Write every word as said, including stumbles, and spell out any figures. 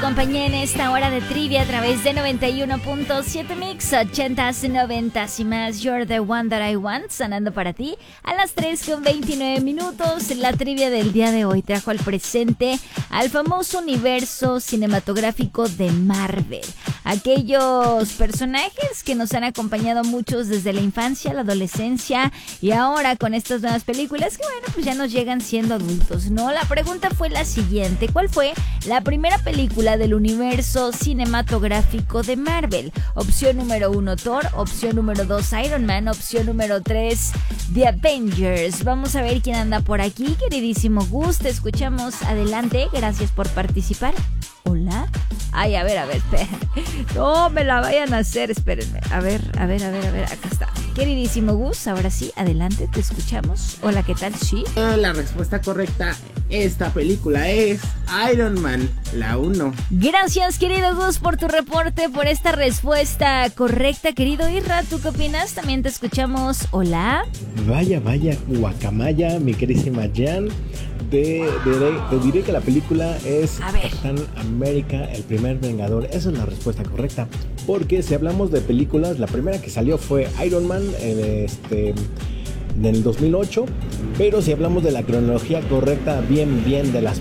compañía en esta hora de trivia a través de noventa y uno punto siete Mix, ochentas, noventas y más. You're the one that I want, sonando para ti a las tres con veintinueve minutos. La trivia del día de hoy trajo al presente al famoso universo cinematográfico de Marvel. Aquellos personajes que nos han acompañado muchos desde la infancia, la adolescencia y ahora con estas nuevas películas que bueno, pues ya nos llegan siendo adultos, ¿no? La pregunta fue la siguiente: ¿cuál fue la primera película del universo cinematográfico de Marvel? Opción número uno, Thor. Opción número dos, Iron Man. Opción número tres, The Avengers. Vamos a ver quién anda por aquí, queridísimo Gus. Te escuchamos. Adelante, gracias por participar. Hola. Ay, a ver, a ver, esperen. No me la vayan a hacer, espérenme. A ver, a ver, a ver, a ver, acá está. Queridísimo Gus, ahora sí, adelante, te escuchamos. Hola, ¿qué tal? Sí. La respuesta correcta, esta película es Iron Man, la uno. Gracias, querido Gus, por tu reporte, por esta respuesta correcta. Querido Irra, ¿tú qué opinas? También te escuchamos. Hola. Vaya, vaya, guacamaya, mi querísima Jan. Te, diré, te diré que la película es Capitán América, el primer Vengador. Esa es la respuesta correcta. Porque si hablamos de películas, la primera que salió fue Iron Man en este, en el dos mil ocho. Pero si hablamos de la cronología correcta, bien, bien de las